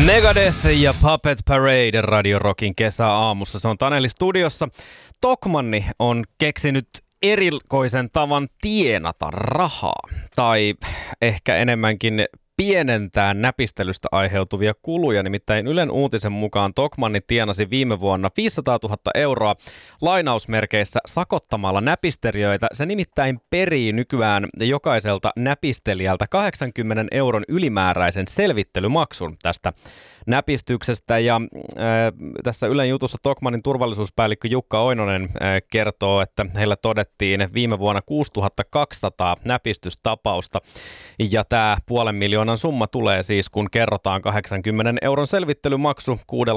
Megadeth ja Puppet Parade Radio Rockin kesäaamussa. Se on Taneli studiossa. Tokmanni on keksinyt erikoisen tavan tienata rahaa. Tai ehkä enemmänkin pienentää näpistelystä aiheutuvia kuluja. Nimittäin Ylen uutisen mukaan Tokmanni tienasi viime vuonna 500 000 euroa lainausmerkeissä sakottamalla näpistelijöitä. Se nimittäin perii nykyään jokaiselta näpistelijältä 80 euron ylimääräisen selvittelymaksun tästä näpistyksestä. Ja tässä Ylen jutussa Tokmannin turvallisuuspäällikkö Jukka Oinonen kertoo, että heillä todettiin viime vuonna 6200 näpistystapausta. Ja tämä 500 000 summa tulee siis, kun kerrotaan 80 euron selvittelymaksu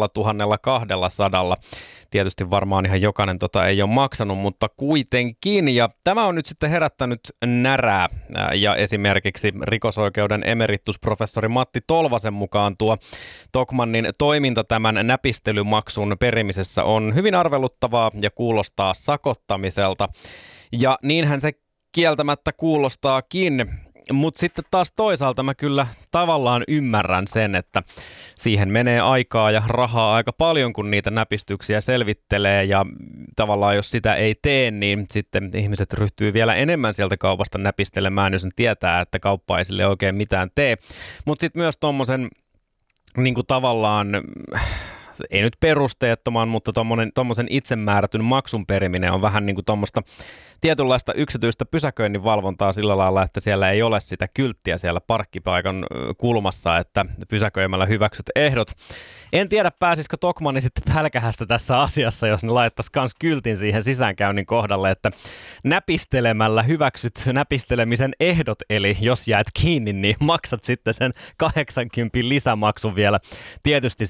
6200. Tietysti varmaan ihan jokainen ei ole maksanut, mutta kuitenkin. Ja tämä on nyt sitten herättänyt närää. Ja esimerkiksi rikosoikeuden emeritusprofessori Matti Tolvasen mukaan tuo Tokmannin toiminta tämän näpistelymaksun perimisessä on hyvin arveluttavaa ja kuulostaa sakottamiselta. Ja niinhän se kieltämättä kuulostaakin. Mutta sitten taas toisaalta mä kyllä tavallaan ymmärrän sen, että siihen menee aikaa ja rahaa aika paljon, kun niitä näpistyksiä selvittelee. Ja tavallaan jos sitä ei tee, niin sitten ihmiset ryhtyy vielä enemmän sieltä kaupasta näpistelemään, jos ne tietää, että kauppa ei sille oikein mitään tee. Mutta sitten myös tommosen niinku tavallaan, ei nyt perusteettoman, mutta tommosen itsemäärätyn maksun periminen on vähän niin kuin tommoista tietynlaista yksityistä pysäköinnin valvontaa sillä lailla, että siellä ei ole sitä kylttiä siellä parkkipaikan kulmassa, että pysäköimällä hyväksyt ehdot. En tiedä, pääsisikö Tokmanni sitten pälkähästä tässä asiassa, jos ne laittaisi kans kyltin siihen sisäänkäynnin kohdalle, että näpistelemällä hyväksyt näpistelemisen ehdot, eli jos jäät kiinni, niin maksat sitten sen 80 lisämaksun vielä. Tietysti